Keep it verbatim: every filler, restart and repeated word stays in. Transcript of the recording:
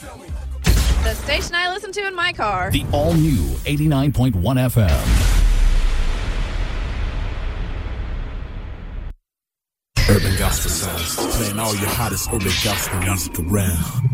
The station I listen to in my car. The all-new eighty-nine point one F M. Urban gospel sounds, playing all your hottest urban gospel music around.